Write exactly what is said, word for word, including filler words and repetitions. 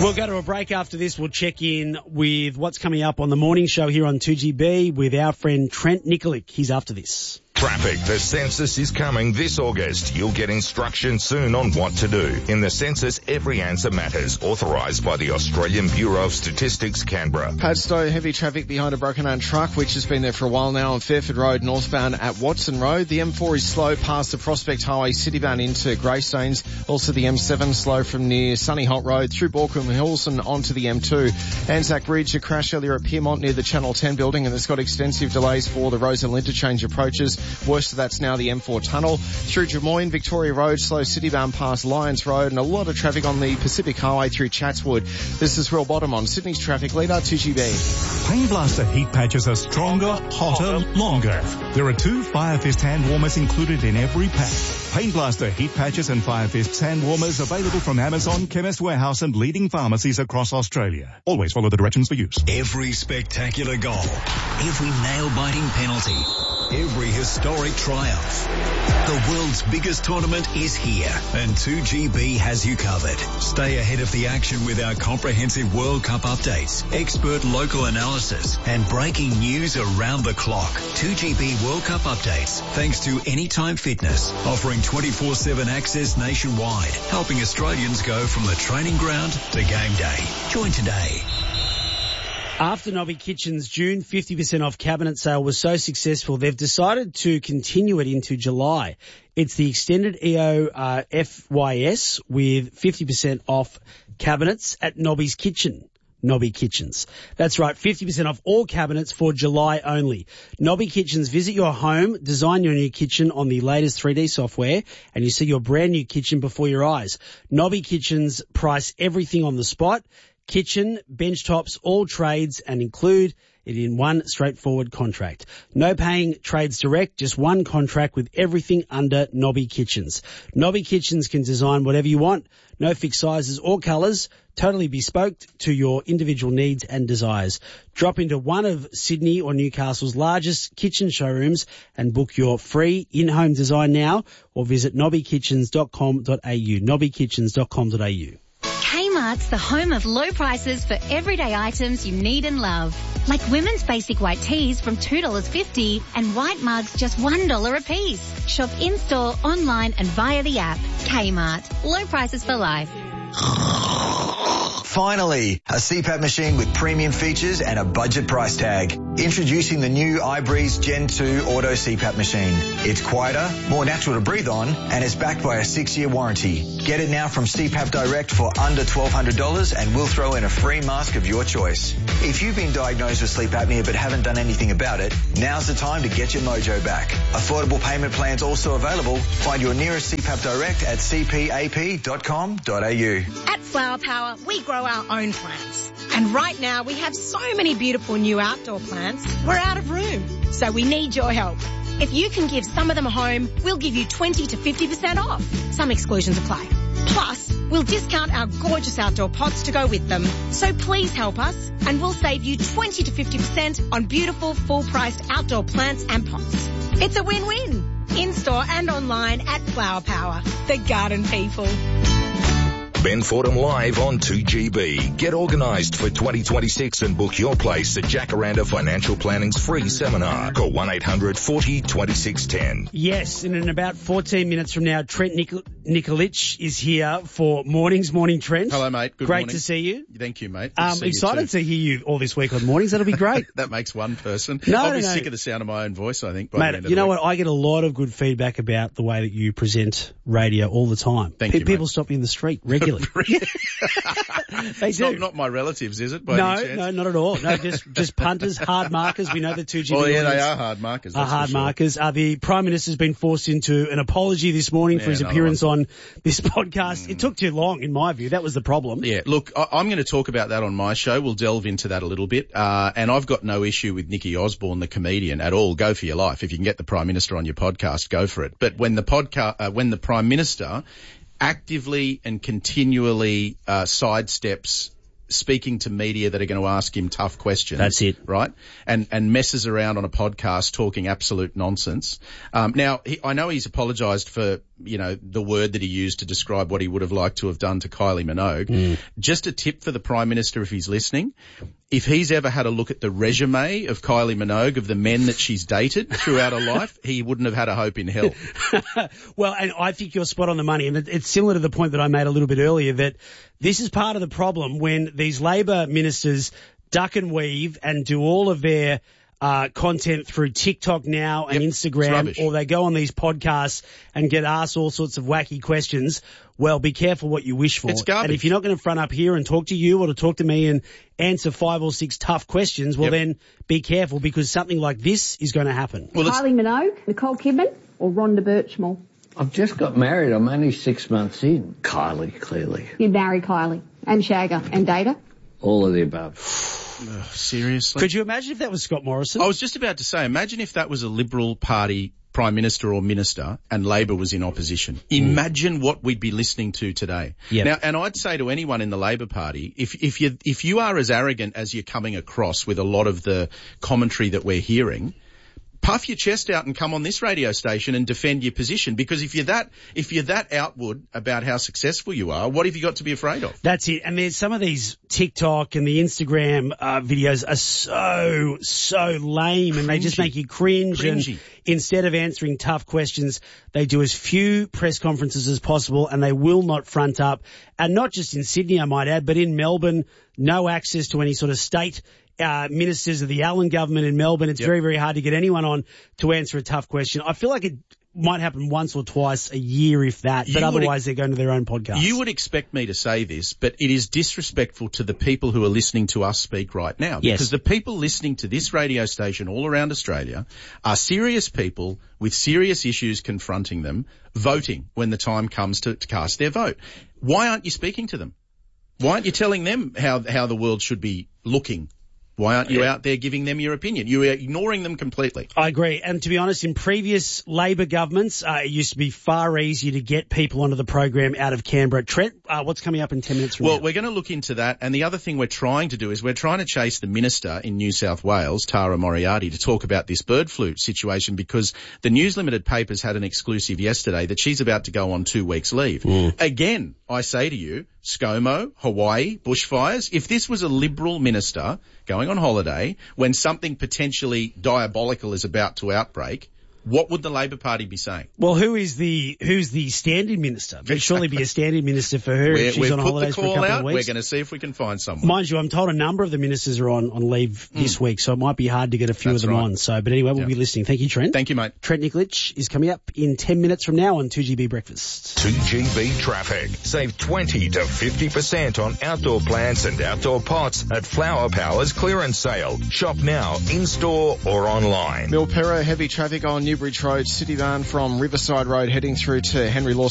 We'll go to a break after this. We'll check in with what's coming up on the morning show here on two G B with our friend Trent Nikolic. He's after this. Traffic. The census is coming this August. You'll get instructions soon on what to do. In the census, every answer matters. Authorised by the Australian Bureau of Statistics, Canberra. Padstow, heavy traffic behind a broken-down truck, which has been there for a while now on Fairford Road, northbound at Watson Road. The M four is slow past the Prospect Highway, citybound into Greystanes. Also the M seven slow from near Sunny Holt Road through Borkum Hills and onto the M two. Anzac Ridge, a crash earlier at Piermont near the Channel ten building, and it's got extensive delays for the Rosehill interchange approaches. Worst of that's now the M four tunnel. Through Drummoyne, Victoria Road, slow citybound past Lyons Road, and a lot of traffic on the Pacific Highway through Chatswood. This is Real Bottom on Sydney's traffic leader, two G B. Pain Blaster heat patches are stronger, hotter, longer. There are two Fire Fist hand warmers included in every pack. Pain Blaster heat patches and Fire Fist hand warmers available from Amazon, Chemist Warehouse and leading pharmacies across Australia. Always follow the directions for use. Every spectacular goal, every nail-biting penalty, every historic triumph. The world's biggest tournament is here, and two G B has you covered. Stay ahead of the action with our comprehensive World Cup updates, expert local analysis, and breaking news around the clock. two G B World Cup updates, thanks to Anytime Fitness, offering twenty-four seven access nationwide, helping Australians go from the training ground to game day. Join today. After Nobby Kitchen's June fifty percent off cabinet sale was so successful, they've decided to continue it into July. It's the extended E O uh, F Y S with fifty percent off cabinets at Nobby's Kitchen. Nobby Kitchens. That's right, fifty percent off all cabinets for July only. Nobby Kitchens, visit your home, design your new kitchen on the latest three D software, and you see your brand new kitchen before your eyes. Nobby Kitchens price everything on the spot. Kitchen, bench tops, all trades, and include it in one straightforward contract. No paying trades direct, just one contract with everything under Nobby Kitchens. Nobby Kitchens can design whatever you want, no fixed sizes or colours, totally bespoke to your individual needs and desires. Drop into one of Sydney or Newcastle's largest kitchen showrooms and book your free in-home design now, or visit nobby kitchens dot com dot a u, nobby kitchens dot com dot a u. Kmart's the home of low prices for everyday items you need and love. Like women's basic white tees from two dollars fifty and white mugs just one dollar a piece. Shop in-store, online and via the app. Kmart. Low prices for life. Finally, a C PAP machine with premium features and a budget price tag. Introducing the new iBreeze Gen two Auto C PAP machine. It's quieter, more natural to breathe on, and is backed by a six-year warranty. Get it now from C PAP Direct for under twelve hundred dollars, and we'll throw in a free mask of your choice. If you've been diagnosed with sleep apnea but haven't done anything about it, now's the time to get your mojo back. Affordable payment plans also available. Find your nearest C PAP Direct at c p a p dot com dot a u. At Flower Power, we grow our own plants. And right now, we have so many beautiful new outdoor plants, we're out of room. So we need your help. If you can give some of them a home, we'll give you twenty to fifty percent off. Some exclusions apply. Plus, we'll discount our gorgeous outdoor pots to go with them. So please help us, and we'll save you twenty to fifty percent on beautiful, full-priced outdoor plants and pots. It's a win-win. In-store and online at Flower Power, the garden people. Ben Fordham live on two G B. Get organised for twenty twenty-six and book your place at Jacaranda Financial Planning's free seminar. Call one eight hundred forty twenty-six ten. Yes, and in about fourteen minutes from now, Trent Nicol- Nikolic is here for Mornings. Morning, Trent. Hello, mate. Good great morning. to see you. Thank you, mate. I'm um, excited to hear you all this week on Mornings. That'll be great. That makes one person. No, I'll no, be no. sick of the sound of my own voice, I think. By Mate, the end of you the know week. what? I get a lot of good feedback about the way that you present radio all the time. Thank Pe- you, People mate. stop me in the street regularly. They It's do. not, not my relatives, is it? By no, any chance? no, not at all. No, just just punters, hard markers. We know the two G B. Oh, yeah, they audience are hard markers. Are That's hard for sure. markers. Uh, the Prime Minister's been forced into an apology this morning for Yeah, his another appearance on this podcast. Mm. It took too long, in my view. That was the problem. Yeah, look, I, I'm going to talk about that on my show. We'll delve into that a little bit. Uh, and I've got no issue with Nicky Osborne, the comedian, at all. Go for your life. If you can get the Prime Minister on your podcast, go for it. But when the podcast, uh, when the Prime Minister actively and continually uh, sidesteps speaking to media that are going to ask him tough questions. That's it. Right? And and messes around on a podcast talking absolute nonsense. Um, now, he, I know he's apologised for, you know, the word that he used to describe what he would have liked to have done to Kylie Minogue. Mm. Just a tip for the Prime Minister if he's listening. If he's ever had a look at the resume of Kylie Minogue, of the men that she's dated throughout her life, he wouldn't have had a hope in hell. Well, and I think you're spot on the money. And it's similar to the point that I made a little bit earlier, that this is part of the problem when these Labor ministers duck and weave and do all of their Uh, content through TikTok now and yep, Instagram, or they go on these podcasts and get asked all sorts of wacky questions. Well, be careful what you wish for. It's garbage. And if you're not going to front up here and talk to you or to talk to me and answer five or six tough questions, well, yep. then be careful, because something like this is going to happen. Well, Kylie Minogue, Nicole Kidman, or Rhonda Birchmore? I've just got married. I'm only six months in. Kylie, clearly. You'd marry Kylie and Shagger and Data? All of the above. Ugh, seriously? Could you imagine if that was Scott Morrison? I was just about to say, imagine if that was a Liberal Party Prime Minister or Minister and Labor was in opposition. Imagine mm. what we'd be listening to today. Yep. Now, and I'd say to anyone in the Labor Party, if, if you, if you are as arrogant as you're coming across with a lot of the commentary that we're hearing, puff your chest out and come on this radio station and defend your position. Because if you're that, if you're that outward about how successful you are, what have you got to be afraid of? That's it. And there's some of these TikTok and the Instagram uh, videos are so, so lame, and Cringy. They just make you cringe. Cringy. And instead of answering tough questions, they do as few press conferences as possible, and they will not front up. And not just in Sydney, I might add, but in Melbourne, no access to any sort of state Uh, ministers of the Allen government in Melbourne. It's yep. very, very hard to get anyone on to answer a tough question. I feel like it might happen once or twice a year, if that, but you otherwise they're going to their own podcast. You would expect me to say this, but it is disrespectful to the people who are listening to us speak right now. Yes. Because the people listening to this radio station all around Australia are serious people with serious issues confronting them, voting when the time comes to, to cast their vote. Why aren't you speaking to them? Why aren't you telling them how, how the world should be looking? Why aren't you out there giving them your opinion? You are ignoring them completely. I agree. And to be honest, in previous Labor governments, uh, it used to be far easier to get people onto the program out of Canberra. Trent, uh, what's coming up in ten minutes from well, now? Well, we're going to look into that. And the other thing we're trying to do is we're trying to chase the minister in New South Wales, Tara Moriarty, to talk about this bird flu situation, because the News Limited papers had an exclusive yesterday that she's about to go on two weeks leave. Mm. Again, I say to you, ScoMo, Hawaii, bushfires, if this was a Liberal minister going on holiday when something potentially diabolical is about to outbreak, what would the Labor Party be saying? Well, who is the who's the standing minister? There'd surely be a standing minister for her we're, if she's on holidays for a couple out. of weeks. We're going to see if we can find someone. Mind you, I'm told a number of the ministers are on, on leave mm. this week, so it might be hard to get a few That's of them right. on. So, but anyway, we'll yep. be listening. Thank you, Trent. Thank you, mate. Trent Nikolic is coming up in ten minutes from now on two G B Breakfast. two G B Traffic. Save twenty to fifty percent on outdoor plants and outdoor pots at Flower Power's clearance sale. Shop now, in-store or online. Milperra, heavy traffic on Newbridge Road, City Van from Riverside Road heading through to Henry Lawson